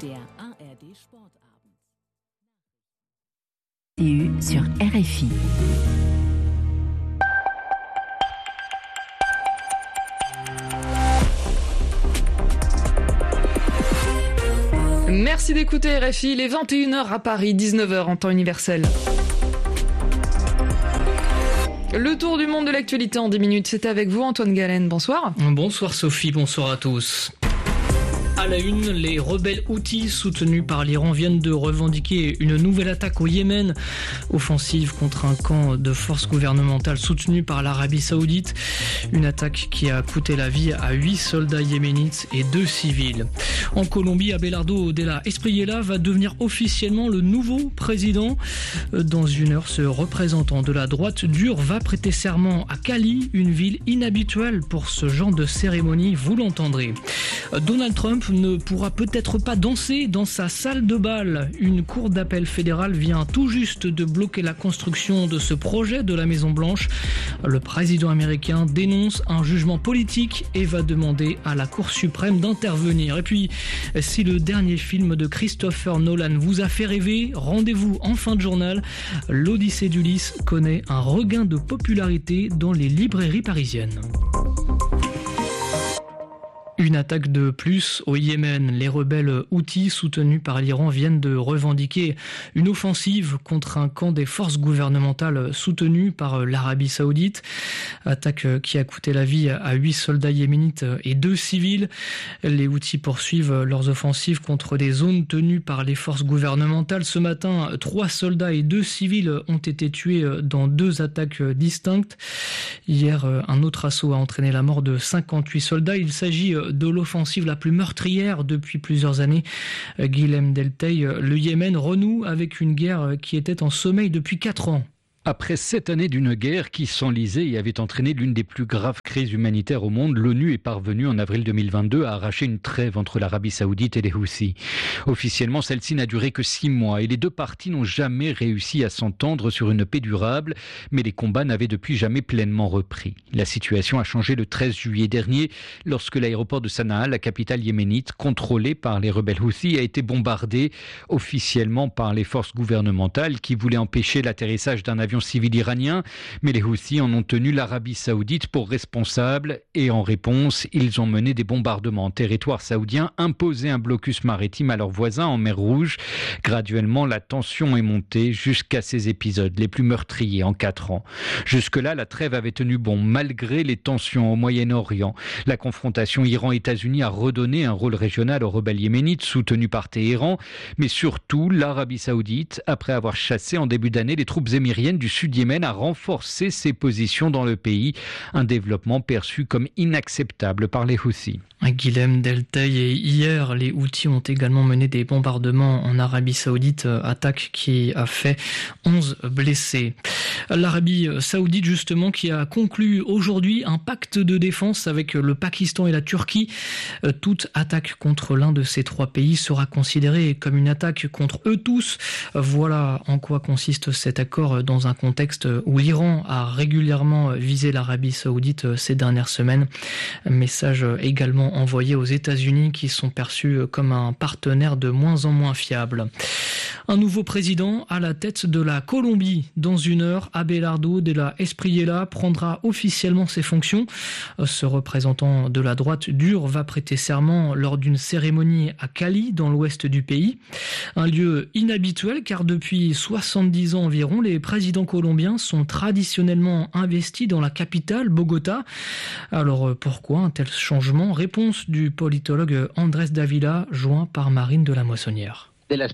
Der ARD Sportabend. Sur RFI. Merci d'écouter RFI, il est 21h à Paris, 19h en temps universel. Le tour du monde de l'actualité en 10 minutes, c'est avec vous Antoine Galen, bonsoir. Bonsoir Sophie, bonsoir à tous. À la une, les rebelles houthis soutenus par l'Iran viennent de revendiquer une nouvelle attaque au Yémen. Offensive contre un camp de forces gouvernementales soutenu par l'Arabie Saoudite. Une attaque qui a coûté la vie à 8 soldats yéménites et 2 civils. En Colombie, Abelardo de la Espriella va devenir officiellement le nouveau président. Dans une heure, ce représentant de la droite dure va prêter serment à Cali, une ville inhabituelle pour ce genre de cérémonie, vous l'entendrez. Donald Trump ne pourra peut-être pas danser dans sa salle de bal. Une cour d'appel fédérale vient tout juste de bloquer la construction de ce projet de la Maison-Blanche. Le président américain dénonce un jugement politique et va demander à la Cour suprême d'intervenir. Et puis, si le dernier film de Christopher Nolan vous a fait rêver, rendez-vous en fin de journal. L'Odyssée d'Ulysse connaît un regain de popularité dans les librairies parisiennes. Une attaque de plus au Yémen. Les rebelles houthis soutenus par l'Iran viennent de revendiquer une offensive contre un camp des forces gouvernementales soutenues par l'Arabie Saoudite. Attaque qui a coûté la vie à 8 soldats yéménites et 2 civils. Les houthis poursuivent leurs offensives contre des zones tenues par les forces gouvernementales. Ce matin, 3 soldats et 2 civils ont été tués dans 2 attaques distinctes. Hier, un autre assaut a entraîné la mort de 58 soldats. Il s'agit de l'offensive la plus meurtrière depuis plusieurs années. Guilhem Deltey, le Yémen renoue avec une guerre qui était en sommeil depuis 4 ans. Après 7 années d'une guerre qui s'enlisait et avait entraîné l'une des plus graves crises humanitaires au monde, l'ONU est parvenue en avril 2022 à arracher une trêve entre l'Arabie Saoudite et les Houthis. Officiellement, celle-ci n'a duré que 6 mois et les deux parties n'ont jamais réussi à s'entendre sur une paix durable, mais les combats n'avaient depuis jamais pleinement repris. La situation a changé le 13 juillet dernier lorsque l'aéroport de Sanaa, la capitale yéménite, contrôlée par les rebelles Houthis, a été bombardé officiellement par les forces gouvernementales qui voulaient empêcher l'atterrissage d'un avion civil iranien, mais les Houthis en ont tenu l'Arabie Saoudite pour responsable et en réponse, ils ont mené des bombardements en territoire saoudien, imposé un blocus maritime à leurs voisins en mer Rouge. Graduellement, la tension est montée jusqu'à ces épisodes les plus meurtriers en 4 ans. Jusque-là, la trêve avait tenu bon malgré les tensions au Moyen-Orient. La confrontation Iran-États-Unis a redonné un rôle régional aux rebelles yéménites soutenus par Téhéran, mais surtout l'Arabie Saoudite, après avoir chassé en début d'année les troupes émiriennes du Sud-Yémen, a renforcé ses positions dans le pays, un développement perçu comme inacceptable par les Houthis. Guilhem Deltey, et hier, les Houthis ont également mené des bombardements en Arabie Saoudite, attaque qui a fait 11 blessés. L'Arabie Saoudite, justement, qui a conclu aujourd'hui un pacte de défense avec le Pakistan et la Turquie. Toute attaque contre l'un de ces 3 pays sera considérée comme une attaque contre eux tous. Voilà en quoi consiste cet accord dans un contexte où l'Iran a régulièrement visé l'Arabie Saoudite ces dernières semaines. Message également envoyé aux États-Unis qui sont perçus comme un partenaire de moins en moins fiable. Un nouveau président à la tête de la Colombie. Dans une heure, Abelardo de la Espriella prendra officiellement ses fonctions. Ce représentant de la droite dure va prêter serment lors d'une cérémonie à Cali, dans l'ouest du pays. Un lieu inhabituel car depuis 70 ans environ, les présidents colombiens sont traditionnellement investis dans la capitale, Bogota. Alors pourquoi un tel changement ? Réponse du politologue Andrés Dávila, joint par Marine de la Moissonnière.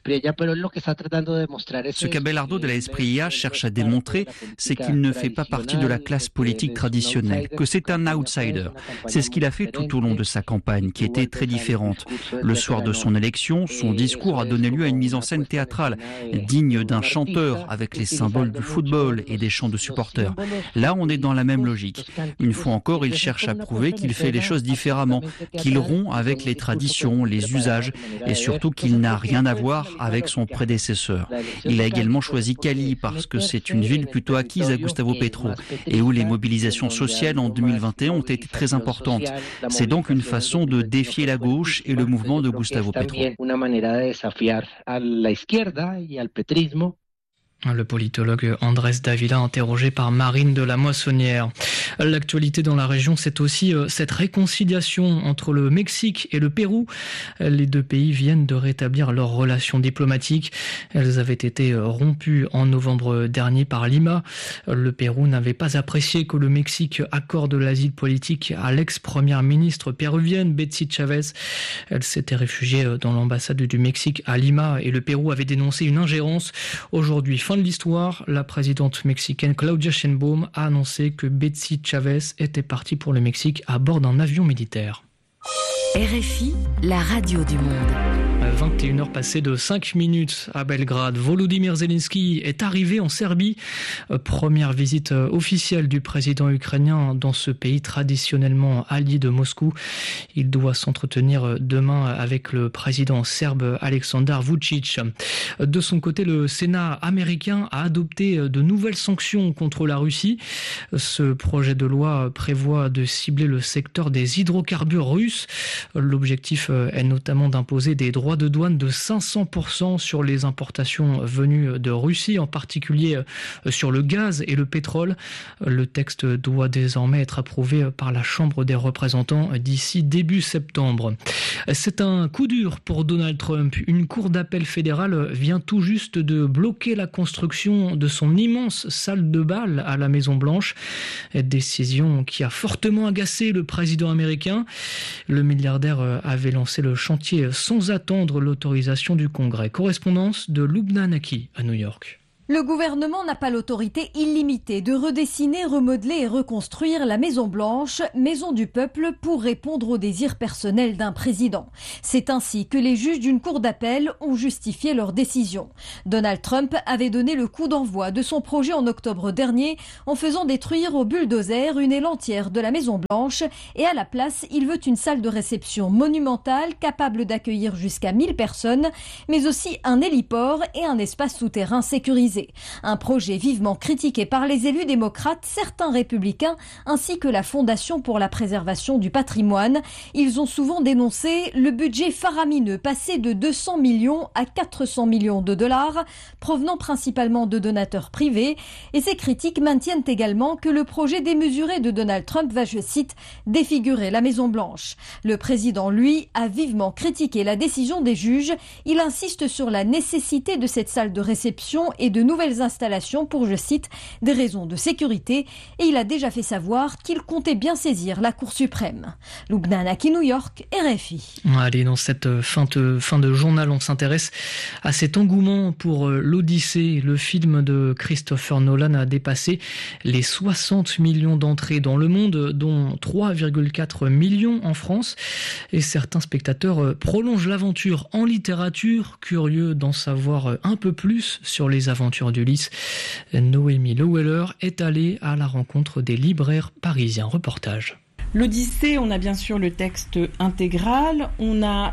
Ce qu'Abelardo de la Espriella cherche à démontrer, c'est qu'il ne fait pas partie de la classe politique traditionnelle, que c'est un outsider. C'est ce qu'il a fait tout au long de sa campagne, qui était très différente. Le soir de son élection, son discours a donné lieu à une mise en scène théâtrale, digne d'un chanteur, avec les symboles du football et des chants de supporters. Là, on est dans la même logique. Une fois encore, il cherche à prouver qu'il fait les choses différemment, qu'il rompt avec les traditions, les usages, et surtout qu'il n'a rien à voir voir avec son prédécesseur. Il a également choisi Cali parce que c'est une ville plutôt acquise à Gustavo Petro et où les mobilisations sociales en 2021 ont été très importantes. C'est donc une façon de défier la gauche et le mouvement de Gustavo Petro. Le politologue Andrés Dávila, interrogé par Marine de la Moissonnière. L'actualité dans la région, c'est aussi cette réconciliation entre le Mexique et le Pérou. Les deux pays viennent de rétablir leurs relations diplomatiques. Elles avaient été rompues en novembre dernier par Lima. Le Pérou n'avait pas apprécié que le Mexique accorde l'asile politique à l'ex-première ministre péruvienne Betsy Chavez. Elle s'était réfugiée dans l'ambassade du Mexique à Lima et le Pérou avait dénoncé une ingérence. Aujourd'hui, fin de l'histoire, la présidente mexicaine Claudia Sheinbaum a annoncé que Betsy Chavez était partie pour le Mexique à bord d'un avion militaire. RFI, la radio du monde. 21h passées de 5 minutes à Belgrade. Volodymyr Zelensky est arrivé en Serbie. Première visite officielle du président ukrainien dans ce pays traditionnellement allié de Moscou. Il doit s'entretenir demain avec le président serbe Aleksandar Vučić. De son côté, le Sénat américain a adopté de nouvelles sanctions contre la Russie. Ce projet de loi prévoit de cibler le secteur des hydrocarbures russes. L'objectif est notamment d'imposer des droits de douane de 500% sur les importations venues de Russie, en particulier sur le gaz et le pétrole. Le texte doit désormais être approuvé par la Chambre des représentants d'ici début septembre. C'est un coup dur pour Donald Trump. Une cour d'appel fédérale vient tout juste de bloquer la construction de son immense salle de bal à la Maison-Blanche. Décision qui a fortement agacé le président américain. Le milliardaire avait lancé le chantier sans attendre l'autorisation du Congrès. Correspondance de Lubna Naki à New York. Le gouvernement n'a pas l'autorité illimitée de redessiner, remodeler et reconstruire la Maison-Blanche, maison du peuple, pour répondre aux désirs personnels d'un président. C'est ainsi que les juges d'une cour d'appel ont justifié leur décision. Donald Trump avait donné le coup d'envoi de son projet en octobre dernier en faisant détruire au bulldozer une aile entière de la Maison-Blanche et à la place, il veut une salle de réception monumentale capable d'accueillir jusqu'à 1000 personnes, mais aussi un héliport et un espace souterrain sécurisé. Un projet vivement critiqué par les élus démocrates, certains républicains, ainsi que la Fondation pour la préservation du patrimoine. Ils ont souvent dénoncé le budget faramineux passé de 200 millions à 400 millions de dollars, provenant principalement de donateurs privés. Et ces critiques maintiennent également que le projet démesuré de Donald Trump va, je cite, défigurer la Maison-Blanche. Le président, lui, a vivement critiqué la décision des juges. Il insiste sur la nécessité de cette salle de réception et de nouvelles installations pour, je cite, des raisons de sécurité, et il a déjà fait savoir qu'il comptait bien saisir la Cour suprême. Lubna Naki, New York, RFI. Allez, dans cette fin de journal, on s'intéresse à cet engouement pour l'Odyssée. Le film de Christopher Nolan a dépassé les 60 millions d'entrées dans le monde, dont 3,4 millions en France. Et certains spectateurs prolongent l'aventure en littérature, curieux d'en savoir un peu plus sur les aventures d'Ulysse. Noémie Loweller est allée à la rencontre des libraires parisiens. Reportage. L'Odyssée, on a bien sûr le texte intégral, on a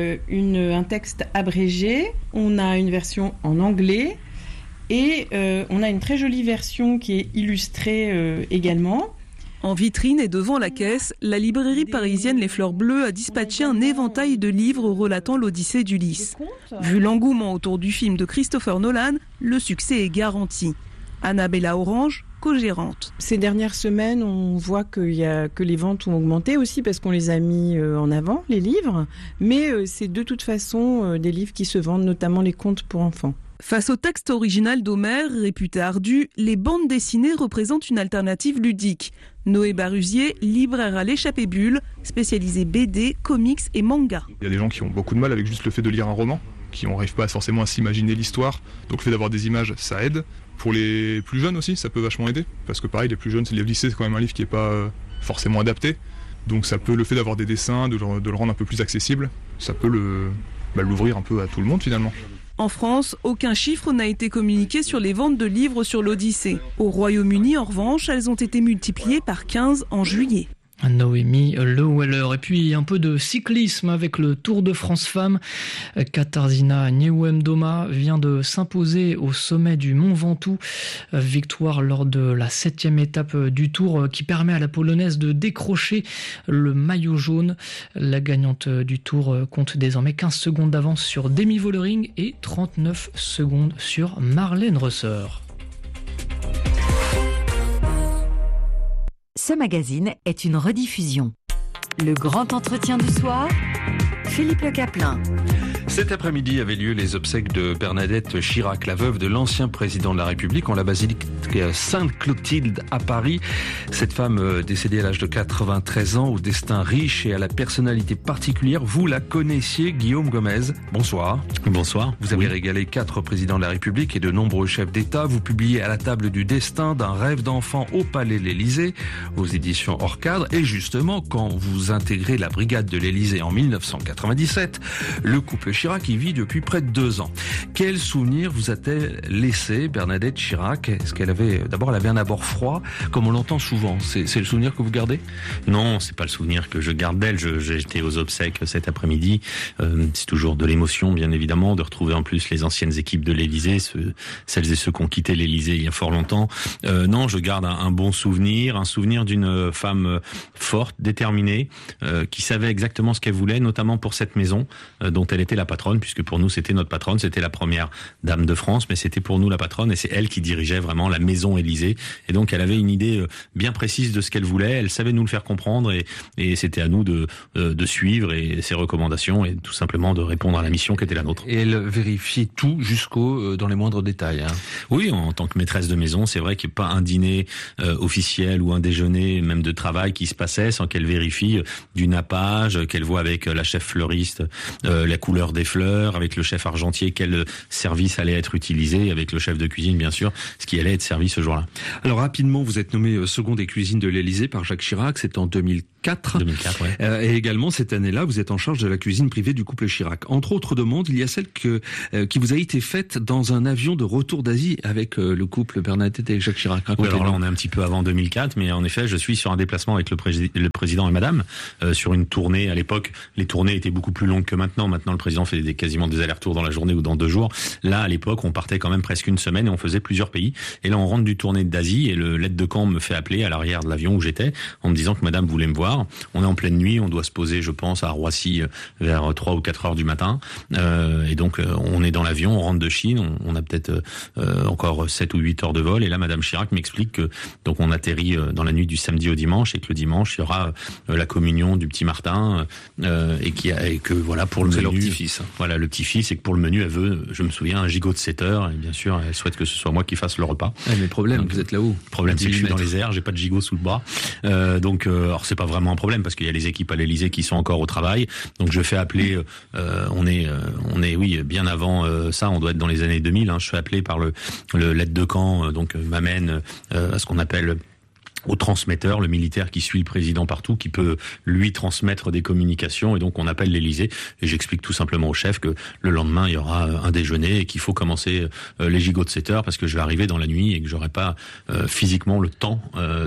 un texte abrégé, on a une version en anglais et on a une très jolie version qui est illustrée également. En vitrine et devant la caisse, la librairie parisienne Les Fleurs Bleues a dispatché un éventail de livres relatant l'Odyssée d'Ulysse. Vu l'engouement autour du film de Christopher Nolan, le succès est garanti. Annabella Orange, co-gérante. Ces dernières semaines, on voit que les ventes ont augmenté aussi parce qu'on les a mis en avant, les livres. Mais c'est de toute façon des livres qui se vendent, notamment les contes pour enfants. Face au texte original d'Homère, réputé ardu, les bandes dessinées représentent une alternative ludique. Noé Barusier, libraire à l'Échappée Bulle, spécialisé BD, comics et manga. Il y a des gens qui ont beaucoup de mal avec juste le fait de lire un roman, qui n'arrivent pas forcément à s'imaginer l'histoire. Donc le fait d'avoir des images, ça aide. Pour les plus jeunes aussi, ça peut vachement aider. Parce que pareil, les plus jeunes, le lycée, c'est quand même un livre qui n'est pas forcément adapté. Donc ça peut, le fait d'avoir des dessins, de le rendre un peu plus accessible, ça peut l'ouvrir un peu à tout le monde finalement. En France, aucun chiffre n'a été communiqué sur les ventes de livres sur l'Odyssée. Au Royaume-Uni, en revanche, elles ont été multipliées par 15 en juillet. Noémie Leweller. Et puis un peu de cyclisme avec le Tour de France Femmes. Katarzyna Niewiadoma vient de s'imposer au sommet du Mont Ventoux. Victoire lors de la 7e étape du Tour qui permet à la Polonaise de décrocher le maillot jaune. La gagnante du Tour compte désormais 15 secondes d'avance sur Demi Vollering et 39 secondes sur Marlène Rösser. Ce magazine est une rediffusion. Le grand entretien du soir, Philippe Le Caplin. Cet après-midi avaient lieu les obsèques de Bernadette Chirac, la veuve de l'ancien président de la République, en la basilique Sainte-Clotilde à Paris. Cette femme décédée à l'âge de 93 ans, au destin riche et à la personnalité particulière, vous la connaissiez, Guillaume Gomez. Bonsoir. Bonsoir. Vous avez régalé 4 présidents de la République et de nombreux chefs d'État. Vous publiez À la table du destin d'un rêve d'enfant au Palais de l'Élysée, aux éditions Hors Cadre. Et justement, quand vous intégrez la brigade de l'Élysée en 1997, le couple Chirac y vit depuis près de 2 ans. Quel souvenir vous a-t-elle laissé, Bernadette Chirac? Est-ce qu'elle avait, d'abord, elle avait un abord froid, comme on l'entend souvent? C'est le souvenir que vous gardez? Non, c'est pas le souvenir que je garde d'elle. J'étais aux obsèques cet après-midi. C'est toujours de l'émotion, bien évidemment, de retrouver en plus les anciennes équipes de l'Élysée, celles et ceux qui ont quitté l'Élysée il y a fort longtemps. Non, je garde un bon souvenir, un souvenir d'une femme forte, déterminée, qui savait exactement ce qu'elle voulait, notamment pour cette maison dont elle était la patronne, puisque pour nous c'était notre patronne, c'était la première dame de France, mais c'était pour nous la patronne et c'est elle qui dirigeait vraiment la maison Élysée. Et donc elle avait une idée bien précise de ce qu'elle voulait, elle savait nous le faire comprendre et c'était à nous de suivre ses recommandations et tout simplement de répondre à la mission qui était la nôtre. Et elle vérifiait tout jusqu'au dans les moindres détails. Hein. Oui, en tant que maîtresse de maison, c'est vrai qu'il n'y a pas un dîner officiel ou un déjeuner même de travail qui se passait sans qu'elle vérifie du nappage, qu'elle voit avec la chef fleuriste la couleur des fleurs, avec le chef argentier quel service allait être utilisé, avec le chef de cuisine bien sûr, ce qui allait être servi ce jour-là. Alors rapidement, vous êtes nommé second des cuisines de l'Élysée par Jacques Chirac, c'est en 2004. 2004, ouais. Et également cette année-là, vous êtes en charge de la cuisine privée du couple Chirac. Entre autres demandes, il y a celle qui vous a été faite dans un avion de retour d'Asie avec le couple Bernadette et Jacques Chirac. Oui, alors là on est un petit peu avant 2004, mais en effet je suis sur un déplacement avec le président et madame sur une tournée. À l'époque, les tournées étaient beaucoup plus longues que maintenant. Maintenant le président fait quasiment des allers-retours dans la journée ou dans 2 jours. Là à l'époque on partait quand même presque une semaine et on faisait plusieurs pays. Et là on rentre du tournée d'Asie et le l'aide de camp me fait appeler à l'arrière de l'avion où j'étais en me disant que madame voulait me voir. On est en pleine nuit, on doit se poser je pense à Roissy vers 3 ou 4 heures du matin. Et donc on est dans l'avion, on rentre de Chine, on a peut-être encore 7 ou 8 heures de vol et là madame Chirac m'explique que donc on atterrit dans la nuit du samedi au dimanche et que le dimanche il y aura la communion du petit Martin et que voilà pour le menu. C'est leur petit-fils. Voilà le petit-fils et que pour le menu elle veut, je me souviens, un gigot de 7 heures et bien sûr elle souhaite que ce soit moi qui fasse le repas. Mais le problème, donc, vous êtes là-haut. Le problème c'est que je suis dans les airs, j'ai pas de gigot sous le bras. Alors c'est pas vraiment un problème parce qu'il y a les équipes à l'Élysée qui sont encore au travail. Donc je fais appeler on est oui bien avant ça, on doit être dans les années 2000 hein, je fais appeler par le l'aide de camp donc m'amène à ce qu'on appelle au transmetteur, le militaire qui suit le président partout, qui peut lui transmettre des communications et donc on appelle l'Élysée et j'explique tout simplement au chef que le lendemain il y aura un déjeuner et qu'il faut commencer les gigots de 7 heures parce que je vais arriver dans la nuit et que j'aurai pas physiquement le temps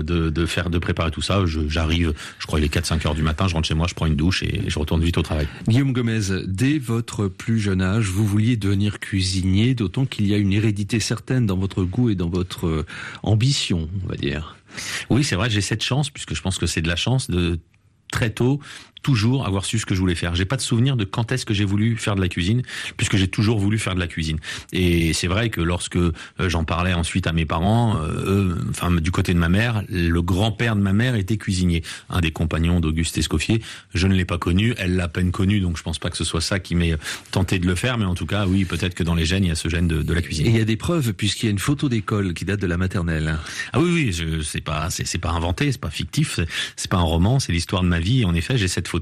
de préparer tout ça. J'arrive, je crois il est 4-5 heures du matin, je rentre chez moi, je prends une douche et je retourne vite au travail. Guillaume Gomez, dès votre plus jeune âge, vous vouliez devenir cuisinier, d'autant qu'il y a une hérédité certaine dans votre goût et dans votre ambition, on va dire. Oui, c'est vrai, j'ai cette chance, puisque je pense que c'est de la chance de très tôt toujours avoir su ce que je voulais faire. J'ai pas de souvenir de quand est-ce que j'ai voulu faire de la cuisine, puisque j'ai toujours voulu faire de la cuisine. Et c'est vrai que lorsque j'en parlais ensuite à mes parents, du côté de ma mère, le grand-père de ma mère était cuisinier, un des compagnons d'Auguste Escoffier. Je ne l'ai pas connu, elle l'a à peine connu, donc je pense pas que ce soit ça qui m'ait tenté de le faire, mais en tout cas, oui, peut-être que dans les gènes, il y a ce gène de la cuisine. Et il y a des preuves, puisqu'il y a une photo d'école qui date de la maternelle. Ah oui, c'est pas inventé, c'est pas fictif, c'est pas un roman, c'est l'histoire de ma vie. Et en effet, j'ai cette photo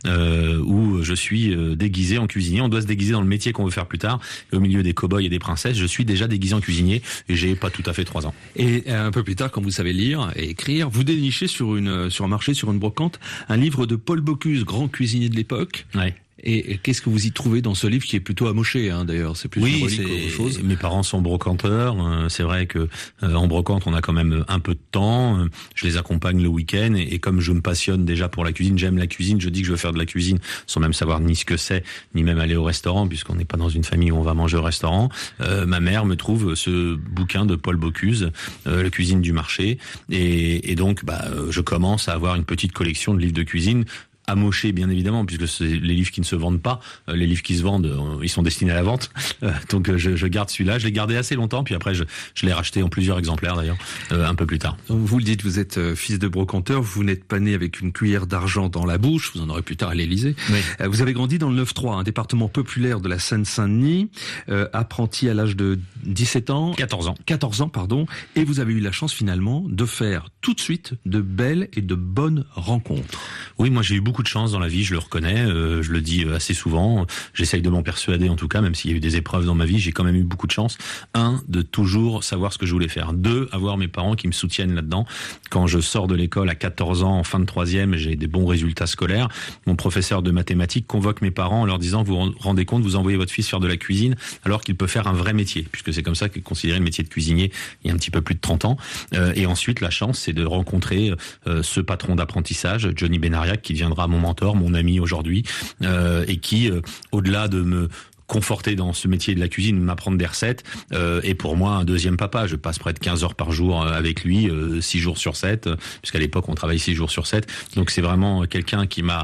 où je suis déguisé en cuisinier. On doit se déguiser dans le métier qu'on veut faire plus tard. Et au milieu des cow-boys et des princesses, je suis déjà déguisé en cuisinier et j'ai pas tout à fait 3 ans. Et un peu plus tard, quand vous savez lire et écrire, vous dénichez sur un marché, sur une brocante, un livre de Paul Bocuse, grand cuisinier de l'époque. Ouais. Et qu'est-ce que vous y trouvez dans ce livre qui est plutôt amoché, d'ailleurs? C'est plus une relique qu'autre chose. Mes parents sont brocanteurs. C'est vrai que en brocante, on a quand même un peu de temps. Je les accompagne le week-end et comme je me passionne déjà pour la cuisine, j'aime la cuisine. Je dis que je veux faire de la cuisine sans même savoir ni ce que c'est, ni même aller au restaurant, puisqu'on n'est pas dans une famille où on va manger au restaurant. Ma mère me trouve ce bouquin de Paul Bocuse, La cuisine du marché, et donc je commence à avoir une petite collection de livres de cuisine. Amoché, bien évidemment, puisque c'est les livres qui ne se vendent pas. Les livres qui se vendent, ils sont destinés à la vente. Donc je garde celui-là. Je l'ai gardé assez longtemps, puis après je l'ai racheté en plusieurs exemplaires d'ailleurs, un peu plus tard. Vous le dites, vous êtes fils de brocanteur, vous n'êtes pas né avec une cuillère d'argent dans la bouche, vous en aurez plus tard à l'Élysée. Oui. Vous avez grandi dans le 9-3, un département populaire de la Seine-Saint-Denis, apprenti à l'âge de 17 ans. 14 ans, pardon. Et vous avez eu la chance finalement de faire tout de suite de belles et de bonnes rencontres. Oui, moi j'ai eu beaucoup de chance dans la vie, je le reconnais, je le dis assez souvent, j'essaye de m'en persuader en tout cas, même s'il y a eu des épreuves dans ma vie, j'ai quand même eu beaucoup de chance. 1, de toujours savoir ce que je voulais faire. 2, avoir mes parents qui me soutiennent là-dedans. Quand je sors de l'école à 14 ans, en fin de 3e, j'ai des bons résultats scolaires. Mon professeur de mathématiques convoque mes parents en leur disant, vous vous rendez compte, vous envoyez votre fils faire de la cuisine alors qu'il peut faire un vrai métier, puisque c'est comme ça qu'est considéré le métier de cuisinier il y a un petit peu plus de 30 ans. Et ensuite, la chance, c'est de rencontrer ce patron d'apprentissage, Johnny Benariac, qui deviendra mon mentor, mon ami aujourd'hui, et qui, au-delà de me conforter dans ce métier de la cuisine, m'apprendre des recettes, et pour moi un deuxième papa. Je passe près de 15 heures par jour avec lui, 6 jours sur 7, puisqu'à l'époque on travaille 6 jours sur 7. Donc c'est vraiment quelqu'un qui m'a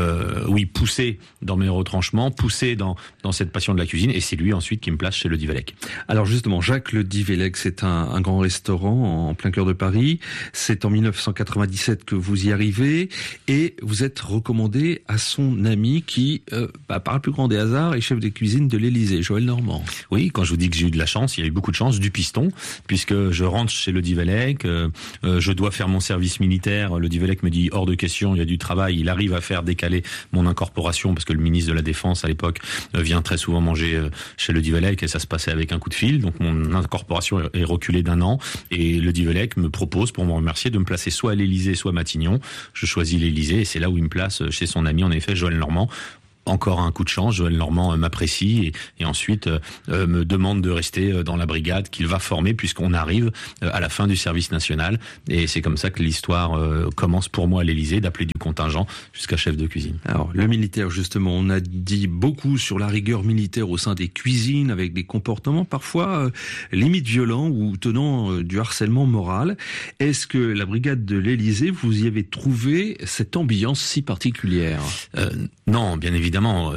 poussé dans mes retranchements, poussé dans cette passion de la cuisine, et c'est lui ensuite qui me place chez Le Divellec. Alors justement, Jacques Le Divellec, c'est un grand restaurant en plein cœur de Paris. C'est en 1997 que vous y arrivez, et vous êtes recommandé à son ami qui, par le plus grand des hasards, est chef de cuisine de l'Élysée, Joël Normand. Oui, quand je vous dis que j'ai eu de la chance, il y a eu beaucoup de chance, du piston, puisque je rentre chez Le Divellec, je dois faire mon service militaire, Le Divellec me dit hors de question, il y a du travail, il arrive à faire décaler mon incorporation, parce que le ministre de la Défense à l'époque vient très souvent manger chez Le Divellec, et ça se passait avec un coup de fil, donc mon incorporation est reculée d'1 an, et Le Divellec me propose, pour me remercier, de me placer soit à l'Élysée, soit à Matignon. Je choisis l'Élysée, et c'est là où il me place chez son ami, en effet, Joël Normand. Encore un coup de chance, Joël Normand m'apprécie et ensuite me demande de rester dans la brigade qu'il va former, puisqu'on arrive à la fin du service national, et c'est comme ça que l'histoire commence pour moi à l'Élysée, d'appeler du contingent jusqu'à chef de cuisine. Alors le militaire, justement, on a dit beaucoup sur la rigueur militaire au sein des cuisines, avec des comportements parfois limite violents ou tenant du harcèlement moral. Est-ce que la brigade de l'Élysée, vous y avez trouvé cette ambiance si particulière? Non, bien évidemment.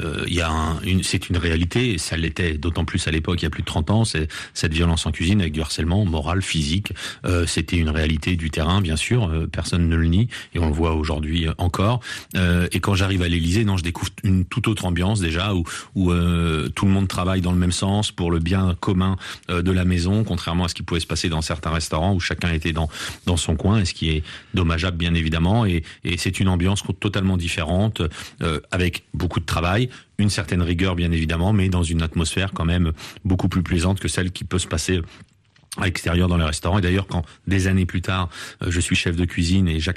C'est une réalité, et ça l'était d'autant plus à l'époque, il y a plus de 30 ans, c'est cette violence en cuisine avec du harcèlement moral, physique. C'était une réalité du terrain, bien sûr, personne ne le nie, et on le voit aujourd'hui encore. Et quand j'arrive à l'Élysée, je découvre une toute autre ambiance déjà, où tout le monde travaille dans le même sens pour le bien commun de la maison, contrairement à ce qui pouvait se passer dans certains restaurants où chacun était dans son coin, et ce qui est dommageable bien évidemment. Et c'est une ambiance totalement différente, avec beaucoup de travail, une certaine rigueur bien évidemment, mais dans une atmosphère quand même beaucoup plus plaisante que celle qui peut se passer à l'extérieur dans les restaurants. Et d'ailleurs, quand des années plus tard, je suis chef de cuisine et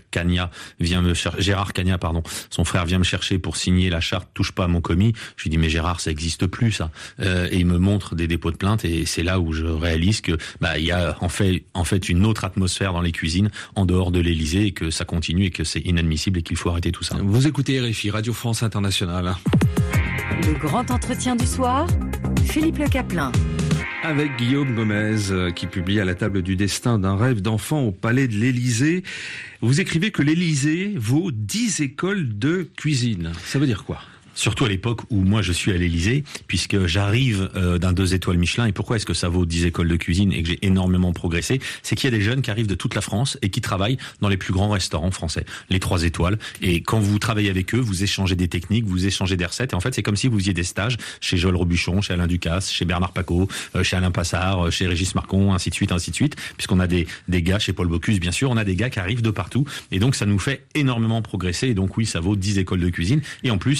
Gérard Cagnat, son frère vient me chercher pour signer la charte touche pas à mon commis, je lui dis mais Gérard, ça existe plus ça. Et il me montre des dépôts de plainte, et c'est là où je réalise que il y a en fait une autre atmosphère dans les cuisines en dehors de l'Élysée, et que ça continue et que c'est inadmissible et qu'il faut arrêter tout ça. Vous écoutez RFI, Radio France Internationale. Le grand entretien du soir, Philippe Le Caplin. Avec Guillaume Gomez, qui publie À la table du destin d'un rêve d'enfant au palais de l'Élysée. Vous écrivez que l'Élysée vaut 10 écoles de cuisine. Ça veut dire quoi ? Surtout à l'époque où moi je suis à l'Élysée, puisque j'arrive d'un 2 étoiles Michelin. Et pourquoi est-ce que ça vaut 10 écoles de cuisine et que j'ai énormément progressé? C'est qu'il y a des jeunes qui arrivent de toute la France et qui travaillent dans les plus grands restaurants français, les 3 étoiles. Et quand vous travaillez avec eux, vous échangez des techniques, vous échangez des recettes. Et en fait, c'est comme si vous faisiez des stages chez Joël Robuchon, chez Alain Ducasse, chez Bernard Pacot, chez Alain Passard, chez Régis Marcon, ainsi de suite. Puisqu'on a des gars, chez Paul Bocuse, bien sûr, on a des gars qui arrivent de partout. Et donc, ça nous fait énormément progresser. Et donc, oui, ça vaut 10 écoles de cuisine. Et en plus, il n'y a pas de routine.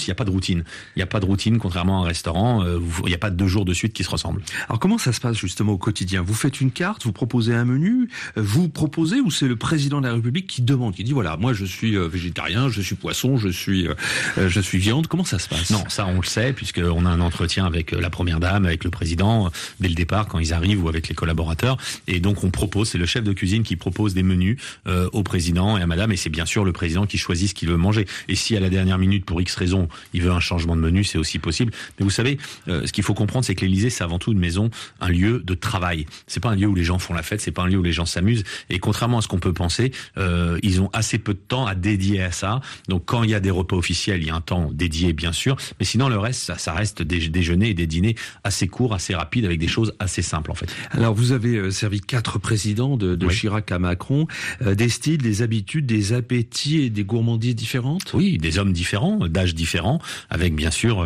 routine. Il n'y a pas de routine, contrairement à un restaurant. Il n'y a pas 2 jours de suite qui se ressemblent. Alors comment ça se passe justement au quotidien? Vous faites une carte, vous proposez un menu, vous proposez, ou c'est le président de la République qui demande, qui dit voilà, moi je suis végétarien, je suis poisson, je suis viande. Comment ça se passe? Non, ça on le sait, puisqu'on a un entretien avec la première dame, avec le président, dès le départ quand ils arrivent, ou avec les collaborateurs. Et donc on propose, c'est le chef de cuisine qui propose des menus au président et à madame, et c'est bien sûr le président qui choisit ce qu'il veut manger. Et si à la dernière minute, pour X raison, il veut un changement de menu, c'est aussi possible. Mais vous savez, ce qu'il faut comprendre, c'est que l'Élysée, c'est avant tout une maison, un lieu de travail. C'est pas un lieu où les gens font la fête, c'est pas un lieu où les gens s'amusent. Et contrairement à ce qu'on peut penser, ils ont assez peu de temps à dédier à ça. Donc quand il y a des repas officiels, il y a un temps dédié, bien sûr. Mais sinon, le reste, ça reste des déjeuners et des dîners assez courts, assez rapides, avec des choses assez simples, en fait. Alors, vous avez servi 4 présidents de oui. Chirac à Macron, des styles, des habitudes, des appétits et des gourmandises différentes? Oui, des hommes différents, d'âges différents, avec bien sûr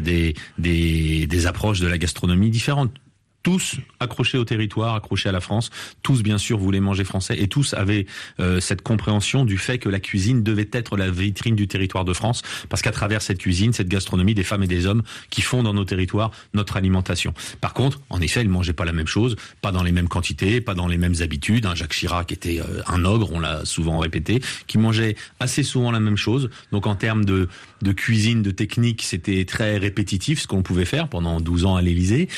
des approches de la gastronomie différentes. Tous accrochés au territoire, accrochés à la France, tous bien sûr voulaient manger français, et tous avaient cette compréhension du fait que la cuisine devait être la vitrine du territoire de France, parce qu'à travers cette cuisine, cette gastronomie, des femmes et des hommes qui font dans nos territoires notre alimentation. Par contre, en effet, ils mangeaient pas la même chose, pas dans les mêmes quantités, pas dans les mêmes habitudes. Jacques Chirac était un ogre, on l'a souvent répété, qui mangeait assez souvent la même chose. Donc en termes de cuisine, de technique, c'était très répétitif ce qu'on pouvait faire pendant 12 ans à l'Élysée.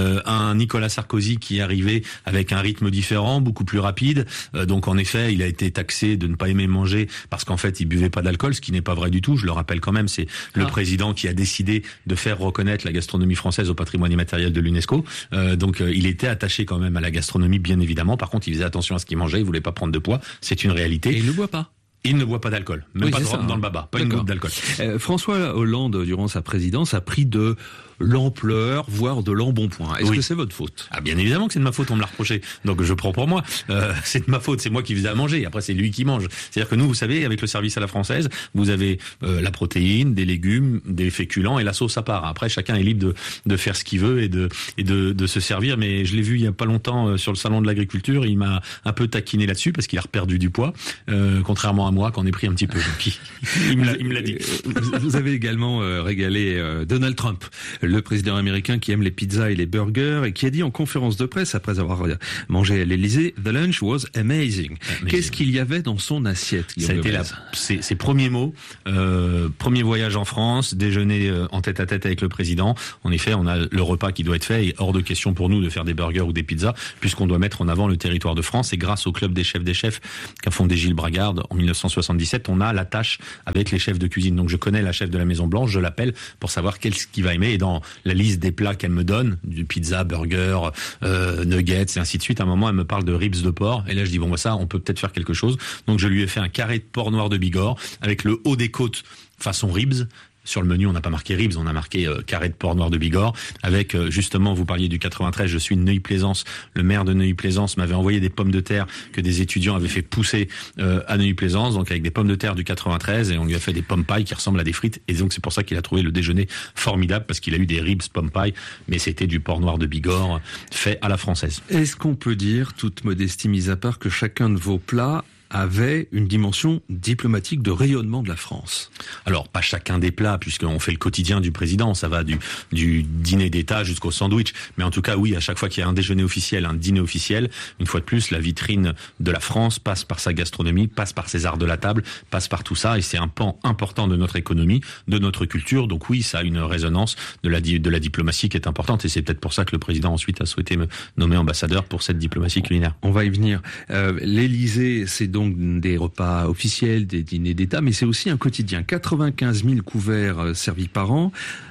Un Nicolas Sarkozy qui est arrivé avec un rythme différent, beaucoup plus rapide. Donc en effet, il a été taxé de ne pas aimer manger parce qu'en fait, il buvait pas d'alcool, ce qui n'est pas vrai du tout. Je le rappelle quand même, c'est le président qui a décidé de faire reconnaître la gastronomie française au patrimoine immatériel de l'UNESCO. Donc il était attaché quand même à la gastronomie, bien évidemment. Par contre, il faisait attention à ce qu'il mangeait, il voulait pas prendre de poids. C'est une réalité. Et il ne boit pas. Il ne boit pas d'alcool, même pas de rhum dans le baba, pas une goutte d'alcool. François Hollande, durant sa présidence, a pris de l'ampleur, voire de l'embonpoint. Est-ce que c'est votre faute? Bien évidemment que c'est de ma faute, on me l'a reproché. Donc je prends pour moi. C'est de ma faute, c'est moi qui faisais à manger. Après, c'est lui qui mange. C'est-à-dire que nous, vous savez, avec le service à la française, vous avez la protéine, des légumes, des féculents et la sauce à part. Après, chacun est libre de faire ce qu'il veut et de se servir. Mais je l'ai vu il y a pas longtemps sur le salon de l'agriculture. Il m'a un peu taquiné là-dessus parce qu'il a reperdu du poids, contrairement à moi quand on est pris un petit peu. Il me l'a dit. Vous avez également régalé Donald Trump, le président américain qui aime les pizzas et les burgers, et qui a dit en conférence de presse après avoir mangé à l'Élysée, "The lunch was amazing." Qu'est-ce qu'il y avait dans son assiette? Ça a été ses premiers mots, premier voyage en France, déjeuner en tête-à-tête avec le président. En effet, on a le repas qui doit être fait, et hors de question pour nous de faire des burgers ou des pizzas, puisqu'on doit mettre en avant le territoire de France. Et grâce au club des chefs qu'a fondé Gilles Bragarde en 1977, on a la tâche avec les chefs de cuisine. Donc je connais la chef de la Maison Blanche, je l'appelle pour savoir qu'est-ce qu'il va aimer, et dans la liste des plats qu'elle me donne, du pizza, burger, nuggets et ainsi de suite, à un moment elle me parle de ribs de porc, et là je dis bon ça on peut peut-être faire quelque chose. Donc je lui ai fait un carré de porc noir de Bigorre avec le haut des côtes façon ribs. Sur le menu, on n'a pas marqué ribs, on a marqué carré de porc noir de Bigorre, avec justement, vous parliez du 93, je suis de Neuilly-Plaisance, le maire de Neuilly-Plaisance m'avait envoyé des pommes de terre que des étudiants avaient fait pousser à Neuilly-Plaisance, donc avec des pommes de terre du 93, et on lui a fait des pommes paille qui ressemblent à des frites, et donc c'est pour ça qu'il a trouvé le déjeuner formidable, parce qu'il a eu des ribs pommes paille, mais c'était du porc noir de Bigorre fait à la française. Est-ce qu'on peut dire, toute modestie mise à part, que chacun de vos plats avait une dimension diplomatique de rayonnement de la France? Alors, pas chacun des plats, puisqu'on fait le quotidien du président, ça va du dîner d'État jusqu'au sandwich. Mais en tout cas, oui, à chaque fois qu'il y a un déjeuner officiel, un dîner officiel, une fois de plus, la vitrine de la France passe par sa gastronomie, passe par ses arts de la table, passe par tout ça, et c'est un pan important de notre économie, de notre culture. Donc oui, ça a une résonance de la diplomatie qui est importante, et c'est peut-être pour ça que le président ensuite a souhaité me nommer ambassadeur pour cette diplomatie culinaire. On va y venir. L'Élysée, c'est donc des repas officiels, des dîners d'État, mais c'est aussi un quotidien. 95 000 couverts servis par an,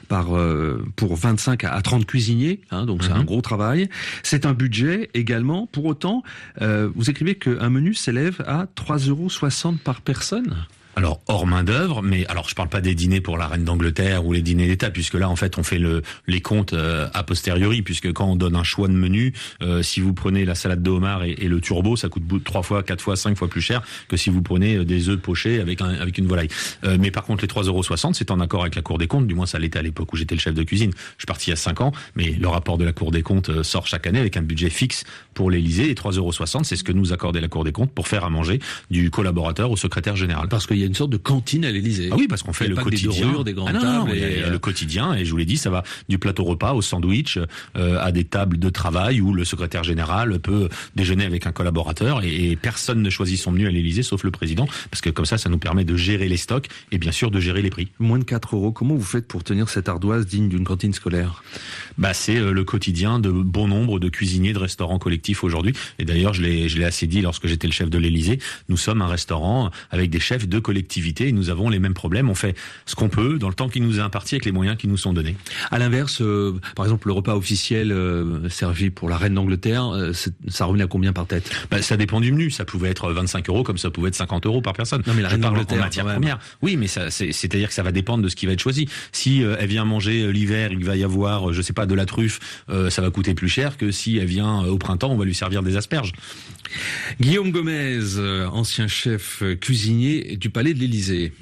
pour 25 à 30 cuisiniers, donc c'est un gros travail. C'est un budget également. Pour autant, vous écrivez qu'un menu s'élève à 3,60 € par personne. Alors, hors main d'œuvre, mais alors je parle pas des dîners pour la reine d'Angleterre ou les dîners d'État, puisque là en fait on fait les comptes a posteriori, puisque quand on donne un choix de menu, si vous prenez la salade de homard et le turbo, ça coûte 3 fois, 4 fois, 5 fois plus cher que si vous prenez des œufs pochés avec une volaille. Mais par contre les 3,60 €, c'est en accord avec la Cour des comptes, du moins ça l'était à l'époque où j'étais le chef de cuisine. Je suis parti il y a 5 ans, mais le rapport de la Cour des comptes sort chaque année avec un budget fixe pour l'Élysée, et 3,60 €, c'est ce que nous accordait la Cour des comptes pour faire à manger du collaborateur au secrétaire général. Parce qu'il y a une sorte de cantine à l'Élysée. Ah oui, parce qu'on fait le quotidien. Des dorures, des grandes tables. Il y a le quotidien, et je vous l'ai dit, ça va du plateau repas au sandwich, à des tables de travail où le secrétaire général peut déjeuner avec un collaborateur, et personne ne choisit son menu à l'Élysée sauf le président, parce que comme ça nous permet de gérer les stocks et bien sûr de gérer les prix. Moins de 4 €, comment vous faites pour tenir cette ardoise digne d'une cantine scolaire ? C'est le quotidien de bon nombre de cuisiniers de restaurants collectifs aujourd'hui, et d'ailleurs je l'ai assez dit lorsque j'étais le chef de l'Élysée, nous sommes un restaurant avec des chefs de collectivité et nous avons les mêmes problèmes, on fait ce qu'on peut dans le temps qui nous est imparti avec les moyens qui nous sont donnés. À l'inverse, par exemple le repas officiel servi pour la reine d'Angleterre, ça revenait à combien par tête ? Ça dépend du menu, ça pouvait être 25 € comme ça pouvait être 50 € par personne. Non mais la reine d'Angleterre, en matière première. Oui, mais c'est-à-dire que ça va dépendre de ce qui va être choisi. Si elle vient manger l'hiver, il va y avoir, je sais pas, de la truffe, ça va coûter plus cher que si elle vient au printemps, on va lui servir des asperges. Guillaume Gomez, ancien chef cuisinier du Palais de l'Élysée.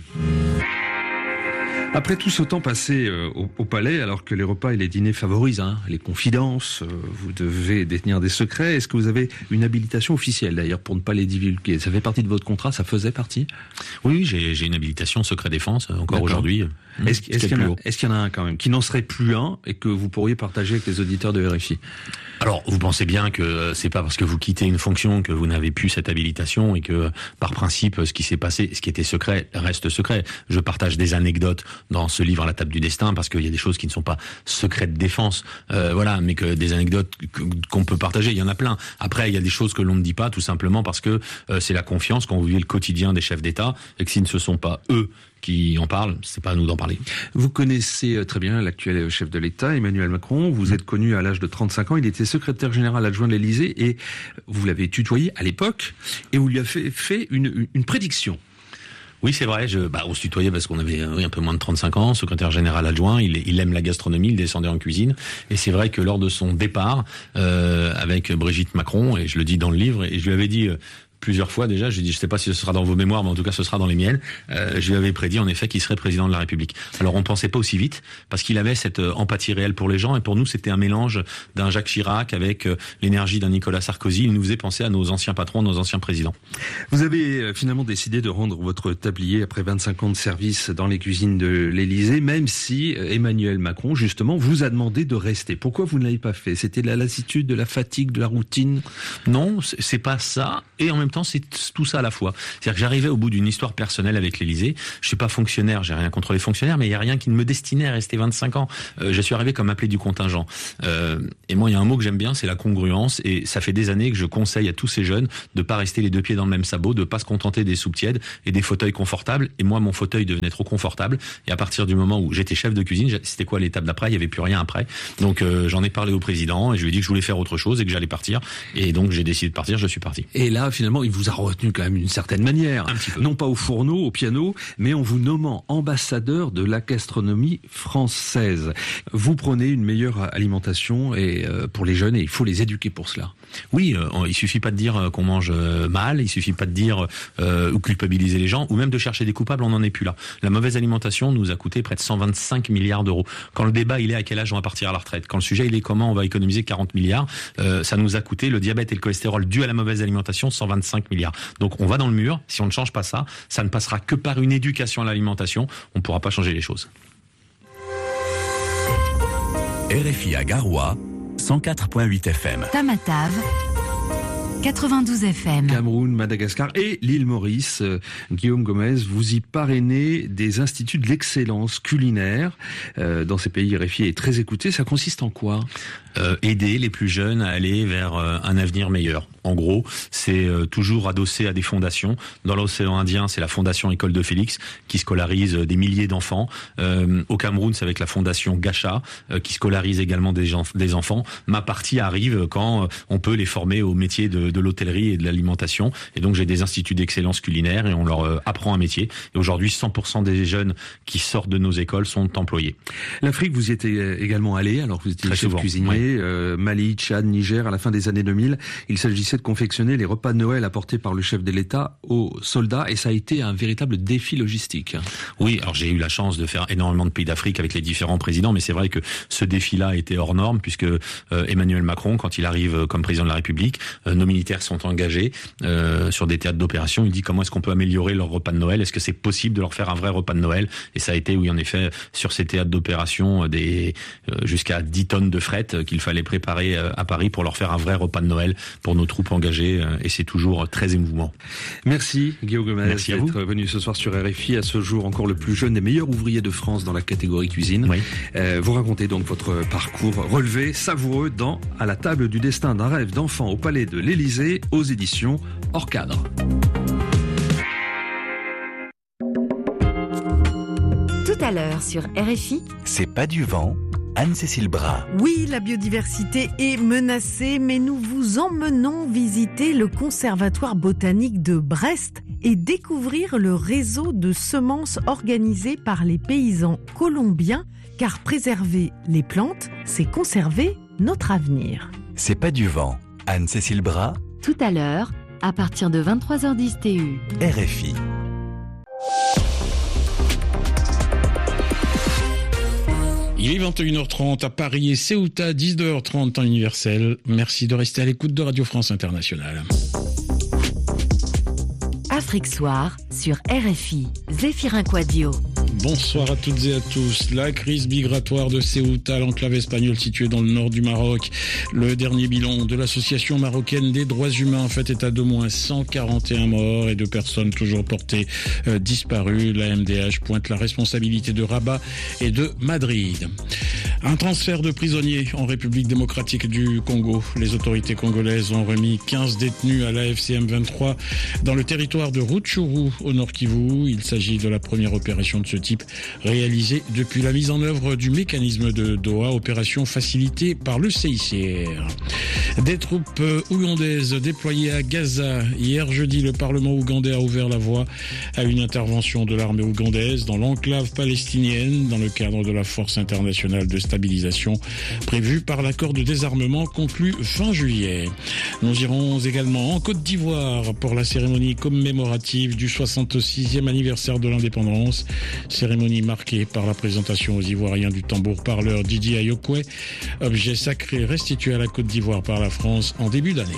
Après tout ce temps passé au palais, alors que les repas et les dîners favorisent les confidences, vous devez détenir des secrets. Est-ce que vous avez une habilitation officielle d'ailleurs pour ne pas les divulguer ? Ça fait partie de votre contrat, ça faisait partie ? Oui, j'ai une habilitation secret défense encore aujourd'hui. Est-ce qu'il y en a un quand même qui n'en serait plus un et que vous pourriez partager avec les auditeurs de RFI ? Alors, vous pensez bien que c'est pas parce que vous quittez une fonction que vous n'avez plus cette habilitation et que, par principe, ce qui s'est passé, ce qui était secret, reste secret. Je partage des anecdotes dans ce livre, La table du destin, parce qu'il y a des choses qui ne sont pas secrets de défense, mais que des anecdotes qu'on peut partager, il y en a plein. Après, il y a des choses que l'on ne dit pas, tout simplement parce que c'est la confiance quand vous vivez le quotidien des chefs d'État, et que si ce ne sont pas eux qui en parlent, c'est pas à nous d'en parler. Vous connaissez très bien l'actuel chef de l'État, Emmanuel Macron. Vous êtes connu à l'âge de 35 ans. Il était secrétaire général adjoint de l'Élysée et vous l'avez tutoyé à l'époque et vous lui avez fait une prédiction. Oui, c'est vrai. On se tutoyait parce qu'on avait un peu moins de 35 ans. Secrétaire général adjoint, il aime la gastronomie, il descendait en cuisine. Et c'est vrai que lors de son départ avec Brigitte Macron, et je le dis dans le livre, et je lui avais dit plusieurs fois déjà, je lui ai dit, je sais pas si ce sera dans vos mémoires, mais en tout cas ce sera dans les miennes. Je lui avais prédit en effet qu'il serait président de la République. Alors on pensait pas aussi vite, parce qu'il avait cette empathie réelle pour les gens, et pour nous c'était un mélange d'un Jacques Chirac avec l'énergie d'un Nicolas Sarkozy. Il nous faisait penser à nos anciens patrons, nos anciens présidents. Vous avez finalement décidé de rendre votre tablier après 25 ans de service dans les cuisines de l'Élysée, même si Emmanuel Macron justement vous a demandé de rester. Pourquoi vous ne l'avez pas fait ? C'était de la lassitude, de la fatigue, de la routine ? Non, c'est pas ça, et en même temps c'est tout ça à la fois. C'est-à-dire que j'arrivais au bout d'une histoire personnelle avec l'Élysée. Je suis pas fonctionnaire, j'ai rien contre les fonctionnaires, mais il y a rien qui ne me destinait à rester 25 ans. Je suis arrivé comme appelé du contingent. Et moi, il y a un mot que j'aime bien, c'est la congruence. Et ça fait des années que je conseille à tous ces jeunes de pas rester les deux pieds dans le même sabot, de pas se contenter des soupes tièdes et des fauteuils confortables. Et moi, mon fauteuil devenait trop confortable. Et à partir du moment où j'étais chef de cuisine, c'était quoi l'étape d'après ? Il y avait plus rien après. Donc j'en ai parlé au président et je lui ai dit que je voulais faire autre chose et que j'allais partir. Et donc j'ai décidé de partir. Je suis parti. Et là, finalement, il vous a retenu quand même d'une certaine manière. Un petit peu. Non pas au fourneau, au piano, mais en vous nommant ambassadeur de la gastronomie française. Vous prenez une meilleure alimentation et pour les jeunes, et il faut les éduquer pour cela. Oui, il suffit pas de dire qu'on mange mal, il suffit pas de dire ou culpabiliser les gens, ou même de chercher des coupables, on n'en est plus là. La mauvaise alimentation nous a coûté près de 125 milliards d'euros. Quand le débat il est à quel âge on va partir à la retraite, quand le sujet il est comment on va économiser 40 milliards, ça nous a coûté le diabète et le cholestérol dû à la mauvaise alimentation 125 milliards. Donc on va dans le mur, si on ne change pas ça, ça ne passera que par une éducation à l'alimentation, on ne pourra pas changer les choses. RFI à Garoua, 104.8 FM. Tamatave, 92 FM. Cameroun, Madagascar et l'île Maurice. Guillaume Gomez, vous y parrainez des instituts de l'excellence culinaire. Dans ces pays, RFI est très écouté. Ça consiste en quoi ? Aider les plus jeunes à aller vers un avenir meilleur. En gros, c'est toujours adossé à des fondations. Dans l'océan Indien, c'est la fondation École de Félix qui scolarise des milliers d'enfants. Au Cameroun, c'est avec la fondation Gacha qui scolarise également des enfants. Ma partie arrive quand on peut les former au métier de l'hôtellerie et de l'alimentation. Et donc, j'ai des instituts d'excellence culinaire et on leur apprend un métier. Et aujourd'hui, 100% des jeunes qui sortent de nos écoles sont employés. L'Afrique, vous y êtes également allé, alors que vous étiez très chef souvent, cuisinier. Oui. Mali, Tchad, Niger, à la fin des années 2000. Il s'agissait de confectionner les repas de Noël apportés par le chef de l'État aux soldats et ça a été un véritable défi logistique. Oui, alors j'ai eu la chance de faire énormément de pays d'Afrique avec les différents présidents, mais c'est vrai que ce défi-là était hors norme puisque Emmanuel Macron, quand il arrive comme président de la République, nomme humanitaires sont engagés sur des théâtres d'opération. Il dit comment est-ce qu'on peut améliorer leur repas de Noël? Est-ce que c'est possible de leur faire un vrai repas de Noël? Et ça a été, oui, en effet, sur ces théâtres d'opération, jusqu'à 10 tonnes de fret qu'il fallait préparer à Paris pour leur faire un vrai repas de Noël pour nos troupes engagées. Et c'est toujours très émouvant. Merci Guillaume Gomez d'être venu ce soir sur RFI, à ce jour encore le plus jeune des meilleurs ouvriers de France dans la catégorie cuisine. Oui. Vous racontez donc votre parcours relevé, savoureux dans À la table du destin d'un rêve d'enfant au Palais de l'Élysée, aux éditions Hors Cadre. Tout à l'heure sur RFI. C'est pas du vent. Anne-Cécile Bras. Oui, la biodiversité est menacée, mais nous vous emmenons visiter le Conservatoire botanique de Brest et découvrir le réseau de semences organisé par les paysans colombiens, car préserver les plantes, c'est conserver notre avenir. C'est pas du vent. Anne-Cécile Bras. Tout à l'heure, à partir de 23h10 TU. RFI. Il est 21h30 à Paris et Ceuta, 19h30 temps universel. Merci de rester à l'écoute de Radio France Internationale. Afrique Soir sur RFI. Zéphirin Quadio. Bonsoir à toutes et à tous. La crise migratoire de Ceuta, l'enclave espagnole située dans le nord du Maroc. Le dernier bilan de l'association marocaine des droits humains fait état d'au moins 141 morts et de personnes toujours portées disparues. La MDH pointe la responsabilité de Rabat et de Madrid. Un transfert de prisonniers en République démocratique du Congo. Les autorités congolaises ont remis 15 détenus à l'AFCM 23 dans le territoire de Rutshuru au Nord Kivu. Il s'agit de la première opération de ce type réalisée depuis la mise en œuvre du mécanisme de Doha, opération facilitée par le CICR. Des troupes ougandaises déployées à Gaza. Hier jeudi, le Parlement ougandais a ouvert la voie à une intervention de l'armée ougandaise dans l'enclave palestinienne dans le cadre de la force internationale de stabilisation prévue par l'accord de désarmement conclu fin juillet. Nous irons également en Côte d'Ivoire pour la cérémonie commémorative du 66e anniversaire de l'indépendance. Cérémonie marquée par la présentation aux Ivoiriens du tambour parleur Didi Ayokwe, objet sacré restitué à la Côte d'Ivoire par la France en début d'année.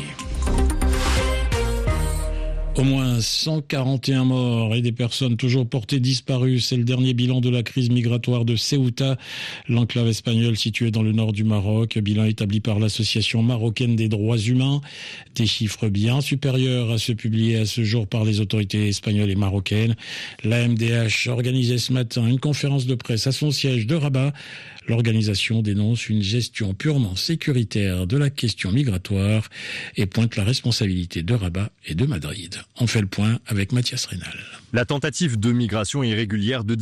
Au moins 141 morts et des personnes toujours portées disparues. C'est le dernier bilan de la crise migratoire de Ceuta, l'enclave espagnole située dans le nord du Maroc. Bilan établi par l'Association marocaine des droits humains. Des chiffres bien supérieurs à ceux publiés à ce jour par les autorités espagnoles et marocaines. La MDH organisait ce matin une conférence de presse à son siège de Rabat. L'organisation dénonce une gestion purement sécuritaire de la question migratoire et pointe la responsabilité de Rabat et de Madrid. On fait le point avec Mathias Rénal. La tentative de migration irrégulière de